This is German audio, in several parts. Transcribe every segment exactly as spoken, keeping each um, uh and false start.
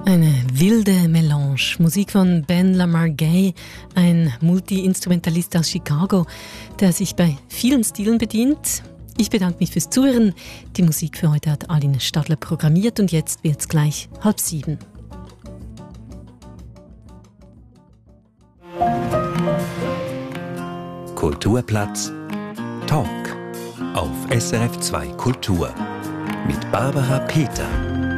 Eine wilde Melange. Musik von Ben Lamar Gay, ein Multi-Instrumentalist aus Chicago, der sich bei vielen Stilen bedient. Ich bedanke mich fürs Zuhören. Die Musik für heute hat Aline Stadler programmiert und jetzt wird's gleich halb sieben. Kulturplatz Talk auf S R F zwei Kultur mit Barbara Peter.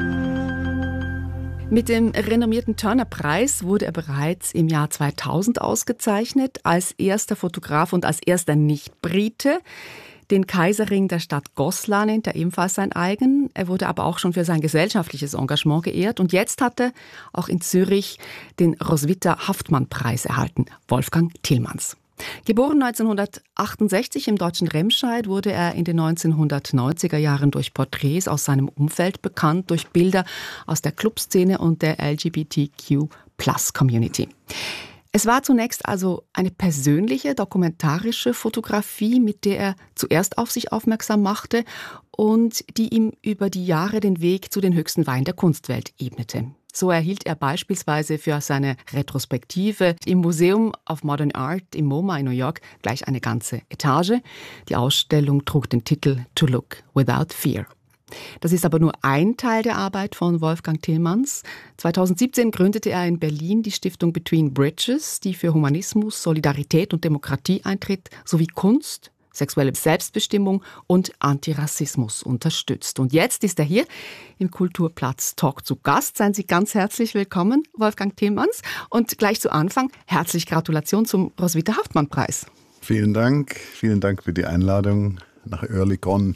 Mit dem renommierten Turner-Preis wurde er bereits im Jahr zweitausend ausgezeichnet, als erster Fotograf und als erster Nicht-Brite. Den Kaiserring der Stadt Goslar nennt er ebenfalls sein eigen. Er wurde aber auch schon für sein gesellschaftliches Engagement geehrt. Und jetzt hat er auch in Zürich den Roswitha-Haftmann-Preis erhalten, Wolfgang Tillmanns. Geboren neunzehnhundertachtundsechzig im deutschen Remscheid, wurde er in den neunzehnhundertneunziger Jahren durch Porträts aus seinem Umfeld bekannt, durch Bilder aus der Clubszene und der L G B T Q Plus Community. Es war zunächst also eine persönliche, dokumentarische Fotografie, mit der er zuerst auf sich aufmerksam machte und die ihm über die Jahre den Weg zu den höchsten Weinen der Kunstwelt ebnete. So erhielt er beispielsweise für seine Retrospektive im Museum of Modern Art im MoMA in New York gleich eine ganze Etage. Die Ausstellung trug den Titel To Look Without Fear. Das ist aber nur ein Teil der Arbeit von Wolfgang Tillmanns. zweitausendsiebzehn gründete er in Berlin die Stiftung Between Bridges, die für Humanismus, Solidarität und Demokratie eintritt, sowie Kunst, sexuelle Selbstbestimmung und Antirassismus unterstützt. Und jetzt ist er hier im Kulturplatz Talk zu Gast. Seien Sie ganz herzlich willkommen, Wolfgang Tillmanns. Und gleich zu Anfang herzliche Gratulation zum Roswitha-Haftmann-Preis. Vielen Dank, vielen Dank für die Einladung nach Oerlikon.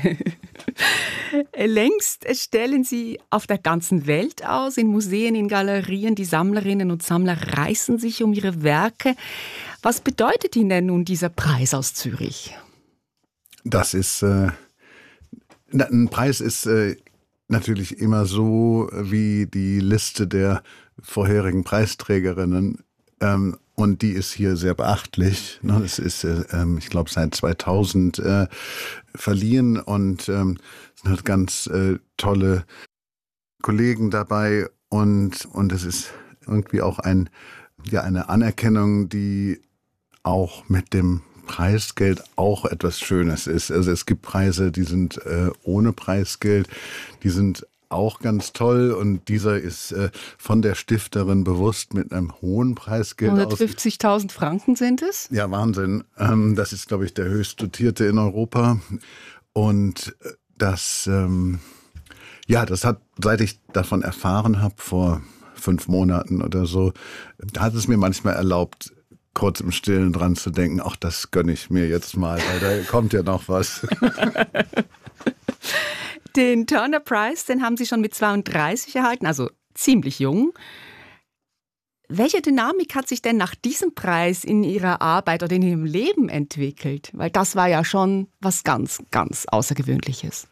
Längst stellen Sie auf der ganzen Welt aus, in Museen, in Galerien. Die Sammlerinnen und Sammler reißen sich um Ihre Werke. Was bedeutet Ihnen denn nun dieser Preis aus Zürich? Das ist, äh, ein Preis ist äh, natürlich immer so wie die Liste der vorherigen Preisträgerinnen. Ähm, und die ist hier sehr beachtlich. Es ist, äh, ich glaube, seit zweitausend äh, verliehen und ähm, es sind halt ganz äh, tolle Kollegen dabei und, und es ist irgendwie auch ein, ja, eine Anerkennung, die auch mit dem Preisgeld auch etwas Schönes ist. Also es gibt Preise, die sind äh, ohne Preisgeld, die sind auch ganz toll und dieser ist äh, von der Stifterin bewusst mit einem hohen Preisgeld aus. hundertfünfzigtausend Franken sind es? Ja, Wahnsinn. Ähm, das ist, glaube ich, der höchst dotierte in Europa und das, ähm, ja, das hat, seit ich davon erfahren habe, vor fünf Monaten oder so, hat es mir manchmal erlaubt, kurz im Stillen dran zu denken, ach, das gönne ich mir jetzt mal, weil da kommt ja noch was. Den Turner Prize, den haben Sie schon mit zweiunddreißig erhalten, also ziemlich jung. Welche Dynamik hat sich denn nach diesem Preis in Ihrer Arbeit oder in Ihrem Leben entwickelt? Weil das war ja schon was ganz, ganz Außergewöhnliches.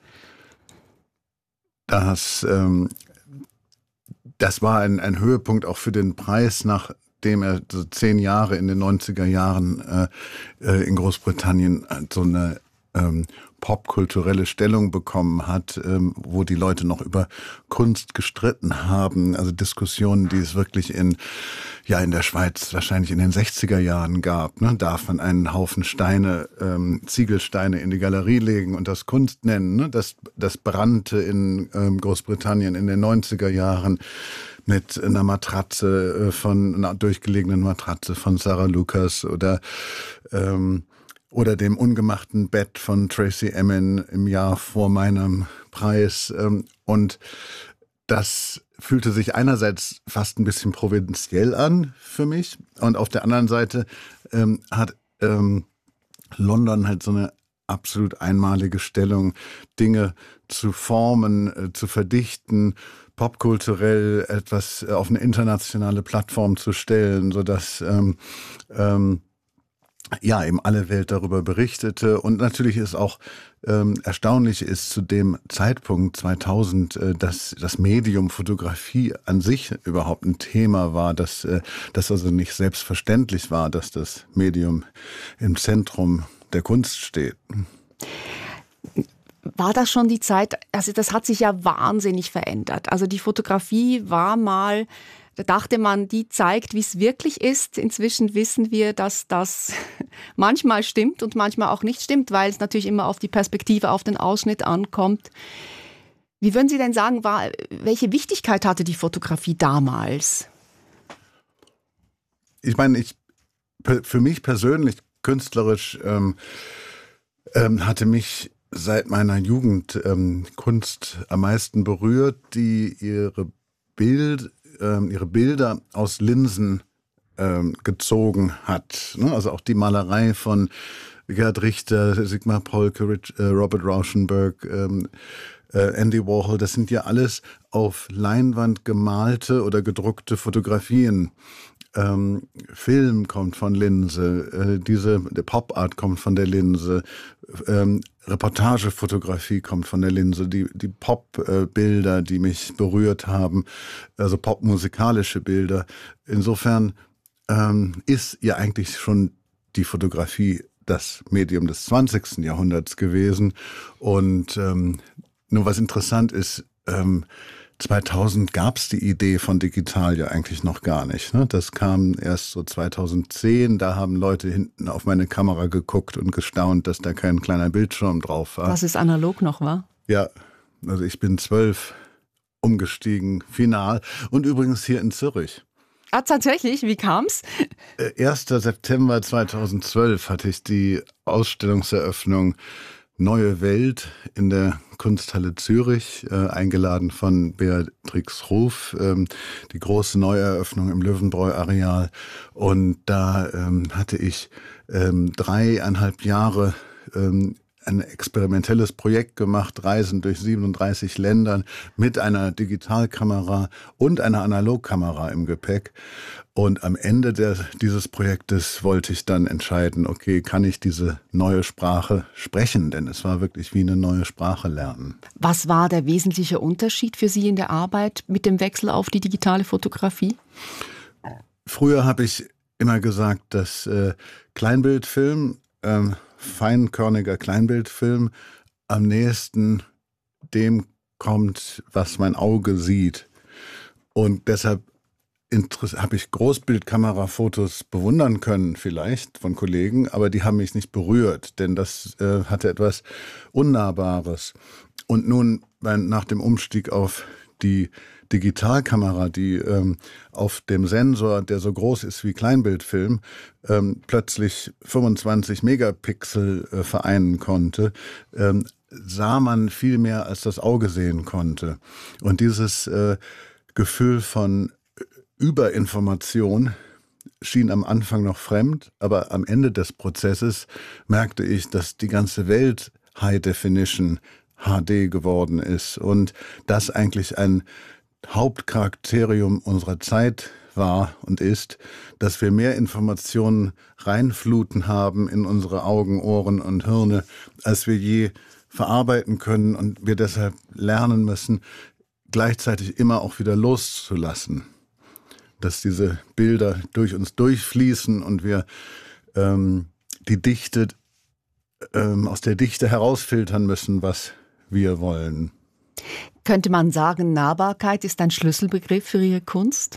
Das, ähm, das war ein, ein Höhepunkt auch für den Preis, nachdem er so zehn Jahre in den neunziger Jahren äh, in Großbritannien so eine ähm, popkulturelle Stellung bekommen hat, ähm, wo die Leute noch über Kunst gestritten haben. Also Diskussionen, die es wirklich in, ja, in der Schweiz wahrscheinlich in den sechziger Jahren gab. Ne? Darf man einen Haufen Steine, ähm, Ziegelsteine in die Galerie legen und das Kunst nennen? Ne? Das, das brannte in ähm, Großbritannien in den neunziger Jahren mit einer Matratze von, einer durchgelegenen Matratze von Sarah Lucas oder ähm, oder dem ungemachten Bett von Tracy Emin im Jahr vor meinem Preis. Und das fühlte sich einerseits fast ein bisschen provinziell an für mich. Und auf der anderen Seite ähm, hat ähm, London halt so eine absolut einmalige Stellung, Dinge zu formen, äh, zu verdichten, popkulturell etwas auf eine internationale Plattform zu stellen, sodass ähm, ähm, ja, eben alle Welt darüber berichtete. Und natürlich ist auch ähm, erstaunlich ist zu dem Zeitpunkt zweitausend, äh, dass das Medium Fotografie an sich überhaupt ein Thema war, dass äh, das also nicht selbstverständlich war, dass das Medium im Zentrum der Kunst steht. War das schon die Zeit, also das hat sich ja wahnsinnig verändert. Also die Fotografie war mal, da dachte man, die zeigt, wie es wirklich ist. Inzwischen wissen wir, dass das manchmal stimmt und manchmal auch nicht stimmt, weil es natürlich immer auf die Perspektive, auf den Ausschnitt ankommt. Wie würden Sie denn sagen, war, welche Wichtigkeit hatte die Fotografie damals? Ich meine, ich, für mich persönlich, künstlerisch, ähm, ähm, hatte mich seit meiner Jugend ähm, Kunst am meisten berührt, die ihre, Bild, ähm, ihre Bilder aus Linsen ähm, gezogen hat. Ne? Also auch die Malerei von Gerhard Richter, Sigmar Polke, Rich, äh, Robert Rauschenberg, ähm, äh, Andy Warhol, das sind ja alles auf Leinwand gemalte oder gedruckte Fotografien. Ähm, Film kommt von Linse, äh, diese Pop-Art kommt von der Linse, ähm, Reportagefotografie kommt von der Linse, die, die Pop-Bilder, äh, die mich berührt haben, also popmusikalische Bilder. Insofern ähm, ist ja eigentlich schon die Fotografie das Medium des zwanzigsten Jahrhunderts gewesen. Und ähm, nur was interessant ist, ähm, zweitausend gab es die Idee von digital ja eigentlich noch gar nicht. Ne? Das kam erst so zweitausendzehn, da haben Leute hinten auf meine Kamera geguckt und gestaunt, dass da kein kleiner Bildschirm drauf war. Was es analog noch war? Ja, also ich bin zwölf umgestiegen, final. Und übrigens hier in Zürich. Ah, tatsächlich? Wie kam's? erster September zweitausendzwölf hatte ich die Ausstellungseröffnung Neue Welt in der Kunsthalle Zürich, äh, eingeladen von Beatrix Ruf, ähm, die große Neueröffnung im Löwenbräu-Areal. Und da ähm, hatte ich ähm, dreieinhalb Jahre ähm, ein experimentelles Projekt gemacht, Reisen durch siebenunddreißig Ländern mit einer Digitalkamera und einer Analogkamera im Gepäck. Und am Ende der, dieses Projektes wollte ich dann entscheiden, okay, kann ich diese neue Sprache sprechen? Denn es war wirklich wie eine neue Sprache lernen. Was war der wesentliche Unterschied für Sie in der Arbeit mit dem Wechsel auf die digitale Fotografie? Früher habe ich immer gesagt, dass äh, Kleinbildfilm, ähm, feinkörniger Kleinbildfilm am nächsten dem kommt, was mein Auge sieht. Und deshalb habe ich Großbildkamerafotos bewundern können vielleicht von Kollegen, aber die haben mich nicht berührt, denn das äh, hatte etwas Unnahbares. Und nun nach dem Umstieg auf die Digitalkamera, die ähm, auf dem Sensor, der so groß ist wie Kleinbildfilm, ähm, plötzlich fünfundzwanzig Megapixel äh, vereinen konnte, ähm, sah man viel mehr, als das Auge sehen konnte. Und dieses äh, Gefühl von Überinformation schien am Anfang noch fremd, aber am Ende des Prozesses merkte ich, dass die ganze Welt High Definition H D geworden ist und das eigentlich ein Hauptcharakterium unserer Zeit war und ist, dass wir mehr Informationen reinfluten haben in unsere Augen, Ohren und Hirne, als wir je verarbeiten können und wir deshalb lernen müssen, gleichzeitig immer auch wieder loszulassen. Dass diese Bilder durch uns durchfließen und wir ähm, die Dichte, ähm, aus der Dichte herausfiltern müssen, was wir wollen. Könnte man sagen, Nahbarkeit ist ein Schlüsselbegriff für Ihre Kunst?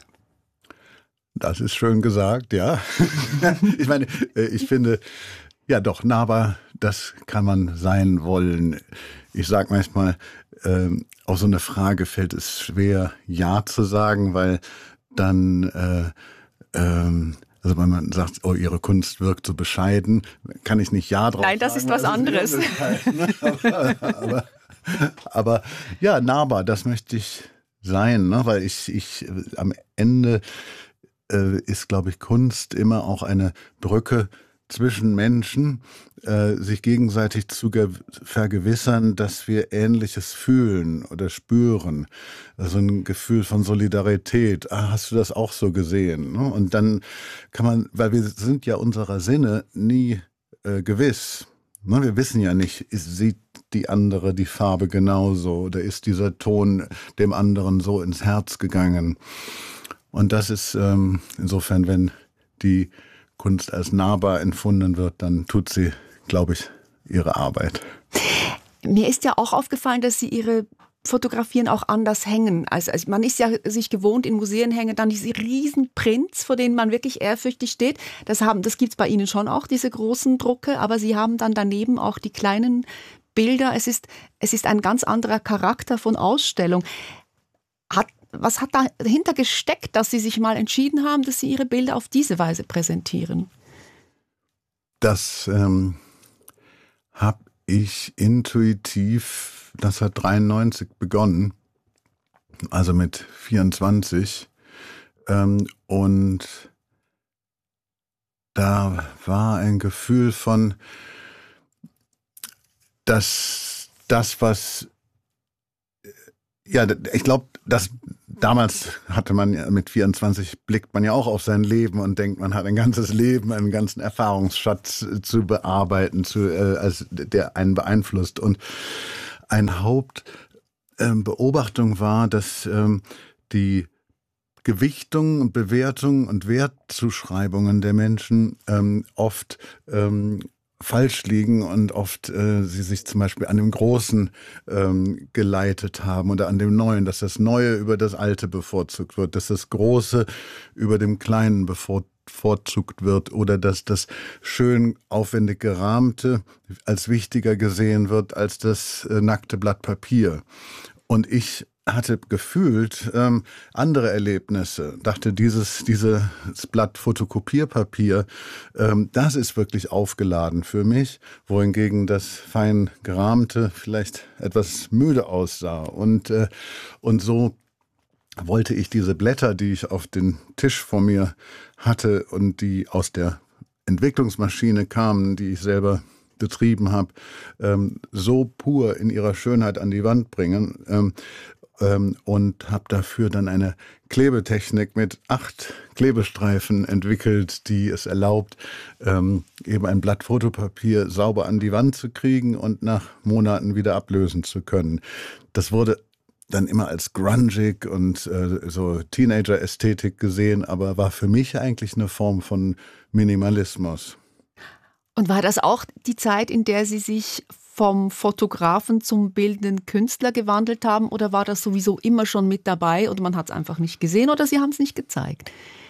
Das ist schön gesagt, ja. Ich meine, ich finde, ja doch, nahbar, das kann man sein wollen. Ich sage manchmal, ähm, auf so eine Frage fällt es schwer, Ja zu sagen, weil dann, äh, ähm, also wenn man sagt, oh, Ihre Kunst wirkt so bescheiden, kann ich nicht Ja drauf sagen. Nein, das ist was anderes. aber, aber, aber ja, nahbar, das möchte ich sein, ne? Weil ich, ich am Ende äh, ist, glaube ich, Kunst immer auch eine Brücke zwischen Menschen, äh, sich gegenseitig zu vergewissern, dass wir Ähnliches fühlen oder spüren. Also ein Gefühl von Solidarität. Ah, hast du das auch so gesehen? Ne? Und dann kann man, weil wir sind ja unserer Sinne nie äh, gewiss. Ne? Wir wissen ja nicht, ist, sieht die andere die Farbe genauso oder ist dieser Ton dem anderen so ins Herz gegangen? Und das ist ähm, insofern, wenn die Kunst als nahbar empfunden wird, dann tut sie, glaube ich, ihre Arbeit. Mir ist ja auch aufgefallen, dass Sie Ihre Fotografien auch anders hängen. Also, also man ist ja sich gewohnt, in Museen hängen dann diese riesen Prints, vor denen man wirklich ehrfürchtig steht. Das haben, das gibt's bei Ihnen schon auch, diese großen Drucke, aber Sie haben dann daneben auch die kleinen Bilder. Es ist, es ist ein ganz anderer Charakter von Ausstellung. Hat, was hat dahinter gesteckt, dass Sie sich mal entschieden haben, dass Sie Ihre Bilder auf diese Weise präsentieren? Das ähm, habe ich intuitiv neunzehnhundertdreiundneunzig begonnen, also mit vierundzwanzig. Ähm, und da war ein Gefühl von, dass das, was, ja, ich glaube, dass damals hatte man ja mit vierundzwanzig blickt man ja auch auf sein Leben und denkt, man hat ein ganzes Leben, einen ganzen Erfahrungsschatz zu bearbeiten, zu, äh, als der einen beeinflusst. Und eine Hauptbeobachtung ähm, war, dass ähm, die Gewichtung und Bewertung und Wertzuschreibungen der Menschen ähm, oft ähm, falsch liegen und oft äh, sie sich zum Beispiel an dem Großen ähm, geleitet haben oder an dem Neuen, dass das Neue über das Alte bevorzugt wird, dass das Große über dem Kleinen bevorzugt wird oder dass das schön aufwendig gerahmte als wichtiger gesehen wird als das äh, nackte Blatt Papier. Und ich hatte gefühlt ähm, andere Erlebnisse. Dachte, dieses, dieses Blatt Fotokopierpapier, ähm, das ist wirklich aufgeladen für mich, wohingegen das fein gerahmte vielleicht etwas müde aussah. Und, äh, und so wollte ich diese Blätter, die ich auf den Tisch vor mir hatte und die aus der Entwicklungsmaschine kamen, die ich selber betrieben habe, ähm, so pur in ihrer Schönheit an die Wand bringen, ähm, ähm, und habe dafür dann eine Klebetechnik mit acht Klebestreifen entwickelt, die es erlaubt, ähm, eben ein Blatt Fotopapier sauber an die Wand zu kriegen und nach Monaten wieder ablösen zu können. Das wurde dann immer als grungig und äh, so Teenager-Ästhetik gesehen, aber war für mich eigentlich eine Form von Minimalismus. Und war das auch die Zeit, in der Sie sich vom Fotografen zum bildenden Künstler gewandelt haben, oder war das sowieso immer schon mit dabei und man hat es einfach nicht gesehen oder Sie haben es nicht gezeigt?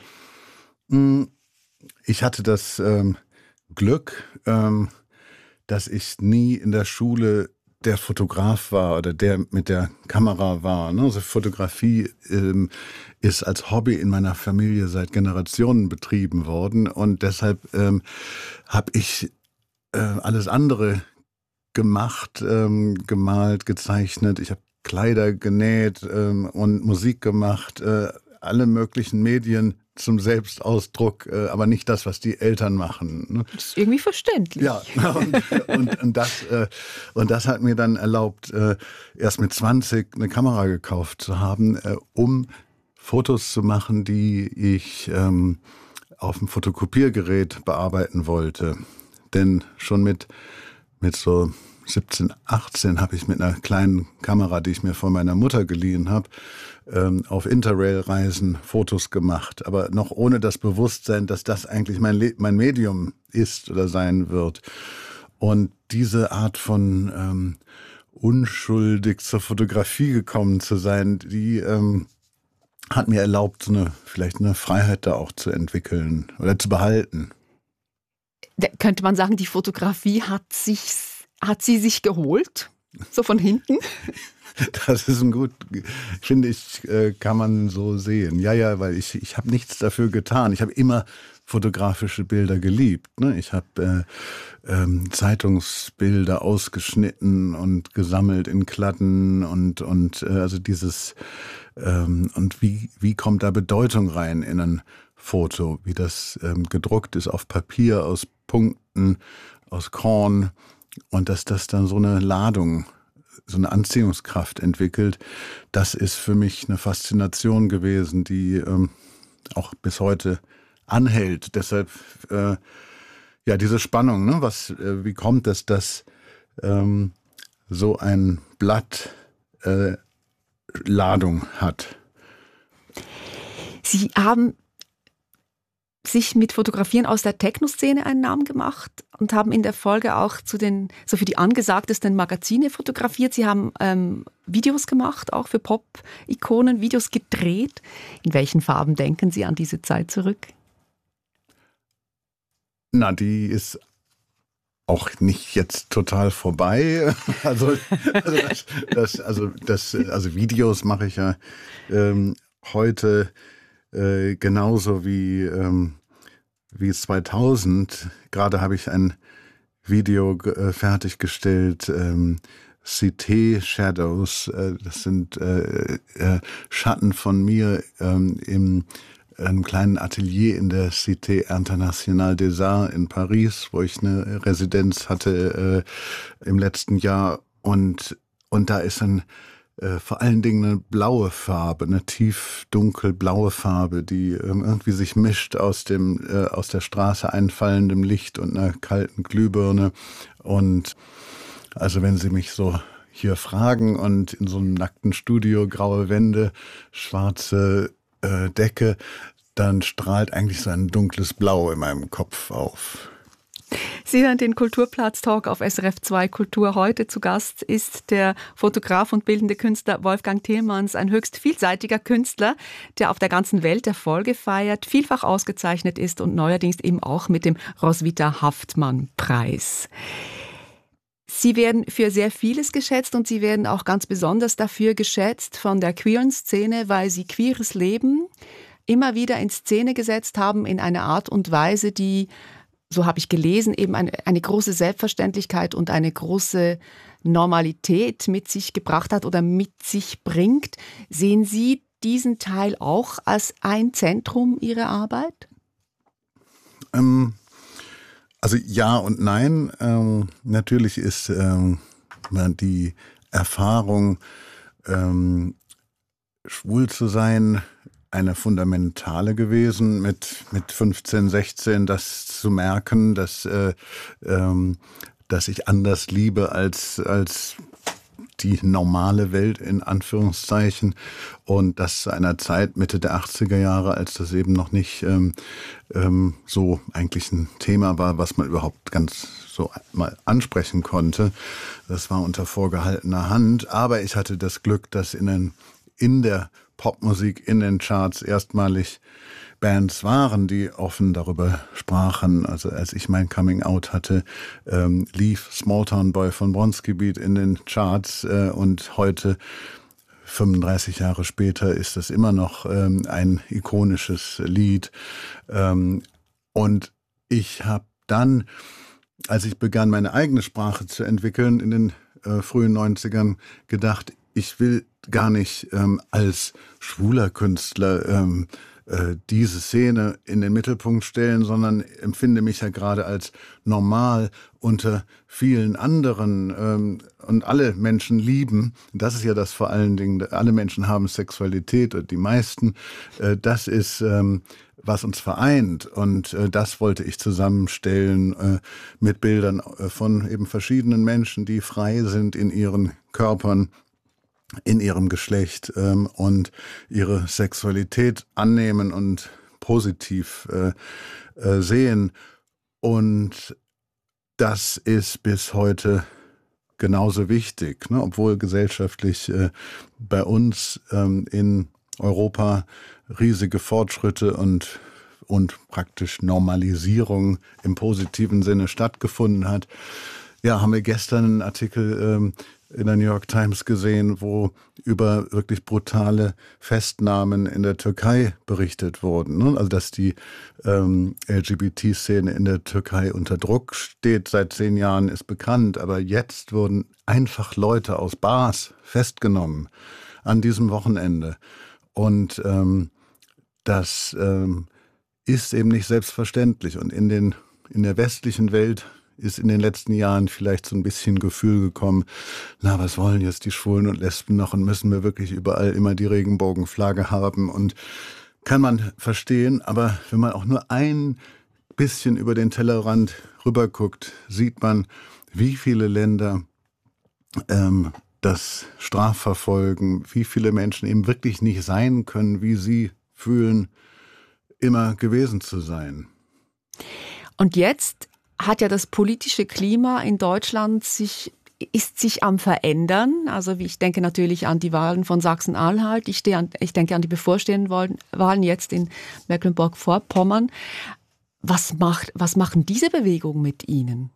Ich hatte das ähm, Glück, ähm, dass ich nie in der Schule der Fotograf war oder der mit der Kamera war. Ne? Also Fotografie ähm, ist als Hobby in meiner Familie seit Generationen betrieben worden und deshalb ähm, habe ich äh, alles andere gemacht, ähm, gemalt, gezeichnet. Ich habe Kleider genäht ähm, und Musik gemacht, äh, alle möglichen Medien zum Selbstausdruck, äh, aber nicht das, was die Eltern machen. Ne? Das ist irgendwie verständlich. Ja, und, und, und, das, äh, und das hat mir dann erlaubt, äh, erst mit zwanzig eine Kamera gekauft zu haben, äh, um Fotos zu machen, die ich ähm, auf dem Fotokopiergerät bearbeiten wollte. Denn schon mit, mit so siebzehn, achtzehn habe ich mit einer kleinen Kamera, die ich mir von meiner Mutter geliehen habe, ähm, auf Interrail-Reisen Fotos gemacht. Aber noch ohne das Bewusstsein, dass das eigentlich mein, Le- mein Medium ist oder sein wird. Und diese Art von ähm, unschuldig zur Fotografie gekommen zu sein, die ähm, hat mir erlaubt, so eine, vielleicht eine Freiheit da auch zu entwickeln oder zu behalten. Da könnte man sagen, die Fotografie hat sich, hat sie sich geholt? So von hinten? Das ist ein gut, finde ich, kann man so sehen. Ja, ja, weil ich, ich habe nichts dafür getan. Ich habe immer fotografische Bilder geliebt. Ne? Ich habe äh, ähm, Zeitungsbilder ausgeschnitten und gesammelt in Klatten und, und äh, also dieses, ähm, und wie, wie kommt da Bedeutung rein in ein Foto, wie das ähm, gedruckt ist auf Papier, aus Punkten, aus Korn und dass das dann so eine Ladung, so eine Anziehungskraft entwickelt, das ist für mich eine Faszination gewesen, die ähm, auch bis heute anhält. Deshalb, äh, ja, diese Spannung, ne? Was, äh, wie kommt es, dass ähm, so ein Blatt äh, Ladung hat? Sie haben sich mit Fotografieren aus der Techno-Szene einen Namen gemacht und haben in der Folge auch zu den, so für die angesagtesten Magazine fotografiert. Sie haben ähm, Videos gemacht, auch für Pop-Ikonen, Videos gedreht. In welchen Farben denken Sie an diese Zeit zurück? Na, die ist auch nicht jetzt total vorbei. Also, also, das, das, also, das, also Videos mache ich ja ähm, heute äh, genauso wie, ähm, wie zweitausend. Gerade habe ich ein Video äh, fertiggestellt, ähm, C T Shadows. Äh, das sind äh, äh, Schatten von mir ähm, im einem kleinen Atelier in der Cité Internationale des Arts in Paris, wo ich eine Residenz hatte äh, im letzten Jahr. Und, und da ist ein, äh, vor allen Dingen eine blaue Farbe, eine tief dunkelblaue Farbe, die ähm, irgendwie sich mischt aus dem äh, aus der Straße einfallendem Licht und einer kalten Glühbirne. Und also wenn Sie mich so hier fragen und in so einem nackten Studio, graue Wände, schwarze äh, Decke, dann strahlt eigentlich so ein dunkles Blau in meinem Kopf auf. Sie hören den Kulturplatz-Talk auf S R F zwei Kultur. Heute zu Gast ist der Fotograf und bildende Künstler Wolfgang Tillmanns, ein höchst vielseitiger Künstler, der auf der ganzen Welt Erfolge feiert, vielfach ausgezeichnet ist und neuerdings eben auch mit dem Roswitha Haftmann-Preis. Sie werden für sehr vieles geschätzt und Sie werden auch ganz besonders dafür geschätzt von der queeren Szene, weil Sie queeres Leben immer wieder in Szene gesetzt haben in einer Art und Weise, die, so habe ich gelesen, eben eine, eine große Selbstverständlichkeit und eine große Normalität mit sich gebracht hat oder mit sich bringt. Sehen Sie diesen Teil auch als ein Zentrum Ihrer Arbeit? Ähm, also ja und nein. Ähm, natürlich ist ähm, die Erfahrung, ähm, schwul zu sein, eine fundamentale gewesen, mit, mit fünfzehn, sechzehn das zu merken, dass, äh, ähm, dass ich anders liebe als, als die normale Welt in Anführungszeichen, und das zu einer Zeit Mitte der achtziger Jahre, als das eben noch nicht ähm, ähm, so eigentlich ein Thema war, was man überhaupt ganz so mal ansprechen konnte. Das war unter vorgehaltener Hand, aber ich hatte das Glück, dass in, den, in der Popmusik in den Charts erstmalig Bands waren, die offen darüber sprachen. Also als ich mein Coming Out hatte, ähm, lief Small Town Boy von Bronski Beat in den Charts äh, und heute, fünfunddreißig Jahre später, ist das immer noch ähm, ein ikonisches Lied. Ähm, und ich habe dann, als ich begann, meine eigene Sprache zu entwickeln, in den äh, frühen neunzigern, gedacht, ich will gar nicht ähm, als schwuler Künstler ähm, äh, diese Szene in den Mittelpunkt stellen, sondern empfinde mich ja gerade als normal unter vielen anderen, ähm, und alle Menschen lieben. Das ist ja das vor allen Dingen, alle Menschen haben Sexualität, und die meisten, äh, das ist ähm, was uns vereint, und äh, das wollte ich zusammenstellen äh, mit Bildern äh, von eben verschiedenen Menschen, die frei sind in ihren Körpern, in ihrem Geschlecht ähm, und ihre Sexualität annehmen und positiv äh, äh, sehen. Und das ist bis heute genauso wichtig, ne? Obwohl gesellschaftlich äh, bei uns ähm, in Europa riesige Fortschritte und, und praktisch Normalisierung im positiven Sinne stattgefunden hat. Ja, haben wir gestern einen Artikel ähm, in der New York Times gesehen, wo über wirklich brutale Festnahmen in der Türkei berichtet wurden. Ne? Also dass die ähm, L G B T-Szene in der Türkei unter Druck steht, seit zehn Jahren ist bekannt. Aber jetzt wurden einfach Leute aus Bars festgenommen an diesem Wochenende. Und ähm, das ähm, ist eben nicht selbstverständlich. Und in, den, in der westlichen Welt ist in den letzten Jahren vielleicht so ein bisschen Gefühl gekommen, na, was wollen jetzt die Schwulen und Lesben noch, und müssen wir wirklich überall immer die Regenbogenflagge haben? Und kann man verstehen, aber wenn man auch nur ein bisschen über den Tellerrand rüberguckt, sieht man, wie viele Länder ähm, das strafverfolgen, wie viele Menschen eben wirklich nicht sein können, wie sie fühlen, immer gewesen zu sein. Und jetzt hat ja das politische Klima in Deutschland sich ist sich am Verändern. Also ich denke natürlich an die Wahlen von Sachsen-Anhalt. Ich, ich denke an die bevorstehenden Wahlen jetzt in Mecklenburg-Vorpommern. Was macht, was machen diese Bewegungen mit Ihnen?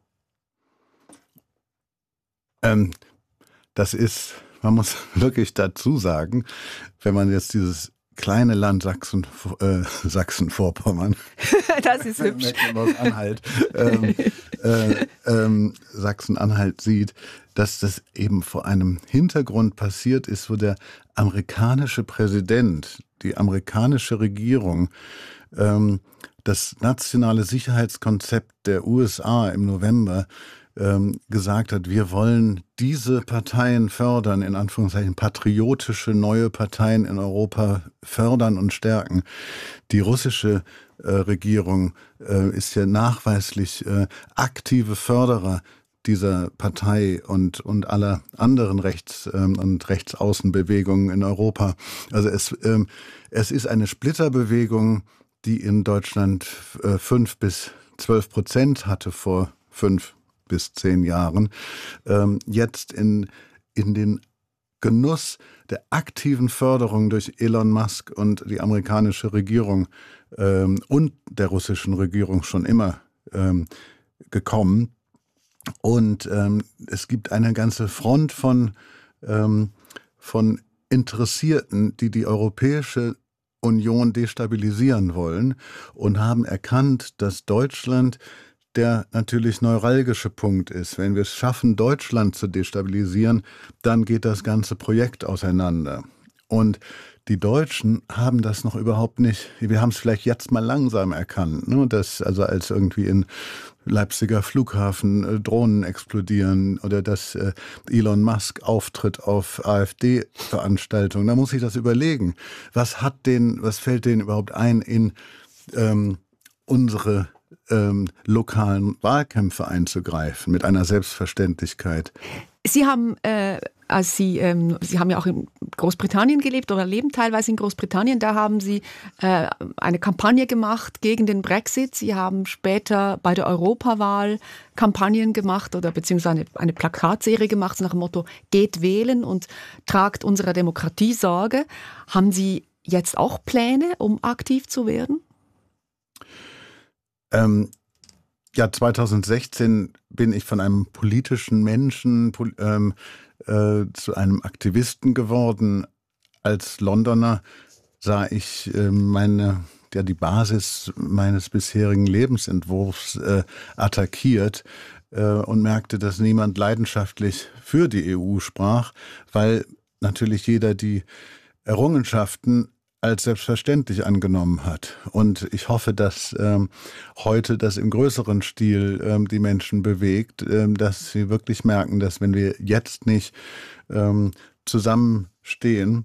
Ähm, das ist, man muss wirklich dazu sagen, wenn man jetzt dieses kleine Land Sachsen, äh, Sachsen-Vorpommern. Das ist hübsch. Mecklenburg-Anhalt, ähm, äh, ähm, Sachsen-Anhalt sieht, dass das eben vor einem Hintergrund passiert ist, wo der amerikanische Präsident, die amerikanische Regierung, ähm, das nationale Sicherheitskonzept der U S A im November ähm, gesagt hat, wir wollen diese Parteien fördern, in Anführungszeichen patriotische neue Parteien in Europa fördern und stärken. Die russische äh, Regierung äh, ist ja nachweislich äh, aktive Förderer dieser Partei und, und aller anderen Rechts- ähm, und Rechtsaußenbewegungen in Europa. Also es, ähm, es ist eine Splitterbewegung, die in Deutschland äh, fünf bis zwölf Prozent hatte vor fünf bis zehn Jahren, ähm, jetzt in, in den Genuss der aktiven Förderung durch Elon Musk und die amerikanische Regierung ähm, und der russischen Regierung schon immer ähm, gekommen. Und ähm, es gibt eine ganze Front von, ähm, von Interessierten, die die europäische Union destabilisieren wollen und haben erkannt, dass Deutschland der natürlich neuralgische Punkt ist. Wenn wir es schaffen, Deutschland zu destabilisieren, dann geht das ganze Projekt auseinander. Und die Deutschen haben das noch überhaupt nicht, wir haben es vielleicht jetzt mal langsam erkannt, ne? Dass also als irgendwie in Leipziger Flughafen äh, Drohnen explodieren oder dass äh, Elon Musk auftritt auf AfD-Veranstaltungen, da muss ich das überlegen. Was hat den, was fällt denen überhaupt ein, in ähm, unsere ähm, lokalen Wahlkämpfe einzugreifen mit einer Selbstverständlichkeit? Sie haben, äh, als Sie, ähm, Sie haben ja auch in Großbritannien gelebt oder leben teilweise in Großbritannien. Da haben Sie äh, eine Kampagne gemacht gegen den Brexit. Sie haben später bei der Europawahl Kampagnen gemacht oder beziehungsweise eine, eine Plakatserie gemacht nach dem Motto „Geht wählen und tragt unserer Demokratie Sorge“. Haben Sie jetzt auch Pläne, um aktiv zu werden? Ähm, ja, zweitausendsechzehn bin ich von einem politischen Menschen pol- ähm, äh, zu einem Aktivisten geworden. Als Londoner sah ich äh, meine, ja, die Basis meines bisherigen Lebensentwurfs äh, attackiert äh, und merkte, dass niemand leidenschaftlich für die E U sprach, weil natürlich jeder die Errungenschaften als selbstverständlich angenommen hat. Und ich hoffe, dass ähm, heute das im größeren Stil ähm, die Menschen bewegt, ähm, dass sie wirklich merken, dass wenn wir jetzt nicht ähm, zusammenstehen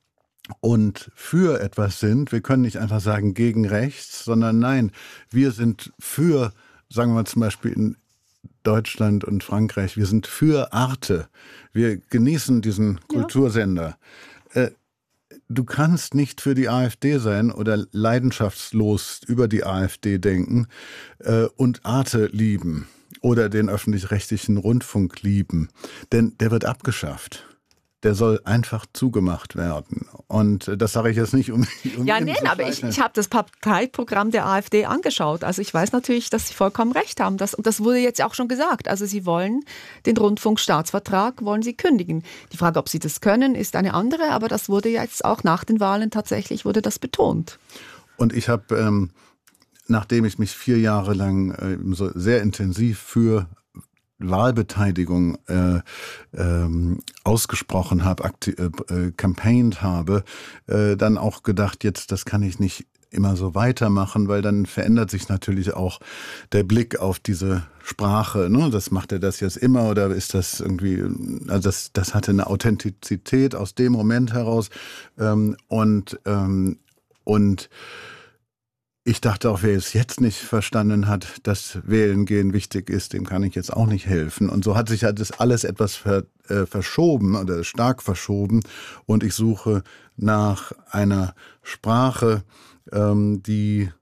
und für etwas sind, wir können nicht einfach sagen gegen rechts, sondern nein, wir sind für, sagen wir zum Beispiel in Deutschland und Frankreich, wir sind für Arte. Wir genießen diesen Kultursender. Äh, Du kannst nicht für die AfD sein oder leidenschaftslos über die AfD denken äh, und Arte lieben oder den öffentlich-rechtlichen Rundfunk lieben, denn der wird abgeschafft. Der soll einfach zugemacht werden. Und das sage ich jetzt nicht, um, um Ja, nein, aber ich, ich habe das Parteiprogramm der AfD angeschaut. Also ich weiß natürlich, dass Sie vollkommen recht haben. Das, und das wurde jetzt auch schon gesagt. Also Sie wollen den Rundfunkstaatsvertrag, wollen Sie kündigen. Die Frage, ob Sie das können, ist eine andere. Aber das wurde jetzt auch nach den Wahlen tatsächlich, wurde das betont. Und ich habe, ähm, nachdem ich mich vier Jahre lang äh, so sehr intensiv für Wahlbeteiligung äh, ähm, ausgesprochen habe, akti- äh, campaigned habe, äh, dann auch gedacht, jetzt das kann ich nicht immer so weitermachen, weil dann verändert sich natürlich auch der Blick auf diese Sprache. Ne? Das macht er das jetzt immer oder ist das irgendwie, also das, das hatte eine Authentizität aus dem Moment heraus ähm, und, ähm, und ich dachte auch, wer es jetzt nicht verstanden hat, dass Wählen gehen wichtig ist, dem kann ich jetzt auch nicht helfen. Und so hat sich halt das alles etwas ver, äh, verschoben oder stark verschoben. Und ich suche nach einer Sprache, ähm, die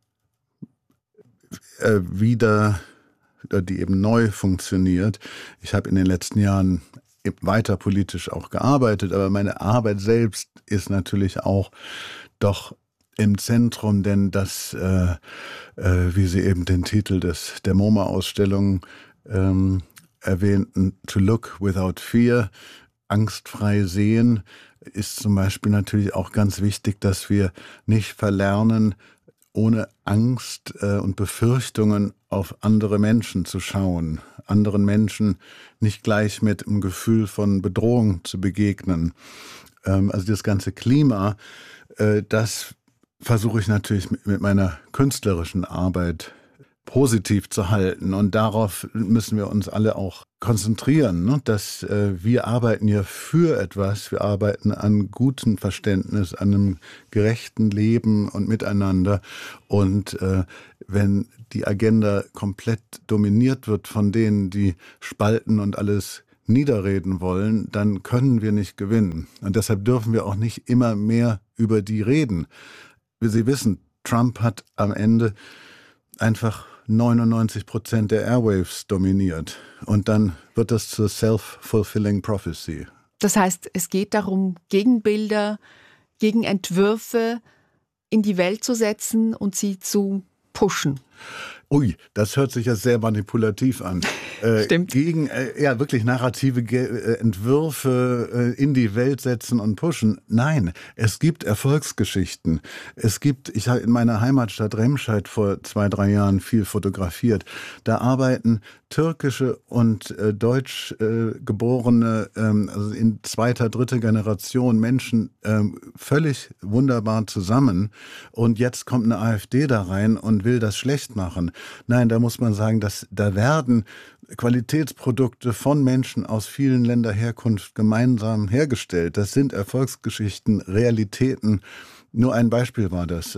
äh, wieder, die eben neu funktioniert. Ich habe in den letzten Jahren weiter politisch auch gearbeitet, aber meine Arbeit selbst ist natürlich auch doch im Zentrum, denn das, äh, äh, wie Sie eben den Titel des, der MoMA-Ausstellung ähm, erwähnten, To Look Without Fear, angstfrei sehen, ist zum Beispiel natürlich auch ganz wichtig, dass wir nicht verlernen, ohne Angst äh, und Befürchtungen auf andere Menschen zu schauen, anderen Menschen nicht gleich mit einem Gefühl von Bedrohung zu begegnen. Ähm, also das ganze Klima, äh, das versuche ich natürlich mit, mit meiner künstlerischen Arbeit positiv zu halten. Und darauf müssen wir uns alle auch konzentrieren, ne? Dass äh, wir arbeiten ja für etwas, wir arbeiten an gutem Verständnis, an einem gerechten Leben und Miteinander. Und äh, wenn die Agenda komplett dominiert wird von denen, die spalten und alles niederreden wollen, dann können wir nicht gewinnen. Und deshalb dürfen wir auch nicht immer mehr über die reden. Wie Sie wissen, Trump hat am Ende einfach neunundneunzig Prozent der Airwaves dominiert. Und dann wird das zur self-fulfilling prophecy. Das heißt, es geht darum, Gegenbilder, Gegenentwürfe in die Welt zu setzen und sie zu pushen. Ui, das hört sich ja sehr manipulativ an. Äh, Stimmt. Gegen äh, ja wirklich narrative Ge- äh, Entwürfe äh, in die Welt setzen und pushen. Nein, es gibt Erfolgsgeschichten. Es gibt, ich habe in meiner Heimatstadt Remscheid vor zwei, drei Jahren viel fotografiert. Da arbeiten türkische und äh, deutsch äh, geborene, ähm, also in zweiter, dritter Generation Menschen ähm, völlig wunderbar zusammen. Und jetzt kommt eine AfD da rein und will das schlecht machen. Nein, da muss man sagen, dass da werden Qualitätsprodukte von Menschen aus vielen Ländern Herkunft gemeinsam hergestellt. Das sind Erfolgsgeschichten, Realitäten. Nur ein Beispiel war das.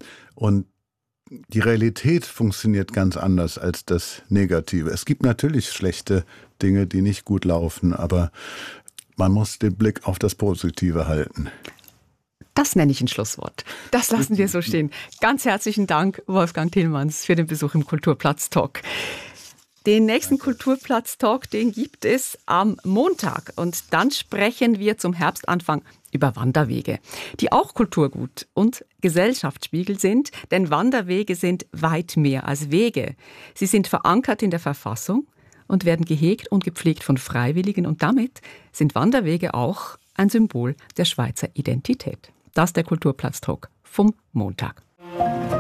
Und die Realität funktioniert ganz anders als das Negative. Es gibt natürlich schlechte Dinge, die nicht gut laufen, aber man muss den Blick auf das Positive halten. Das nenne ich ein Schlusswort. Das lassen wir so stehen. Ganz herzlichen Dank, Wolfgang Tillmanns, für den Besuch im Kulturplatz-Talk. Den nächsten Kulturplatz-Talk, den gibt es am Montag. Und dann sprechen wir zum Herbstanfang über Wanderwege, die auch Kulturgut und Gesellschaftsspiegel sind. Denn Wanderwege sind weit mehr als Wege. Sie sind verankert in der Verfassung und werden gehegt und gepflegt von Freiwilligen. Und damit sind Wanderwege auch ein Symbol der Schweizer Identität. Das ist der Kulturplatz-Talk vom Montag.